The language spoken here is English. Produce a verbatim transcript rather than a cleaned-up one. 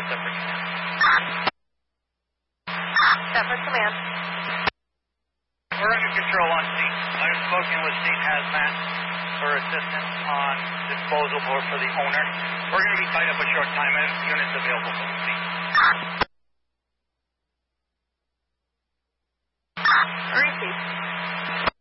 Separate Command. Separate Command. We're under control on scene. I've spoken with Scene Hazmat for assistance on disposal or for the owner. We're going to be tied up a short time. I have units available for the scene.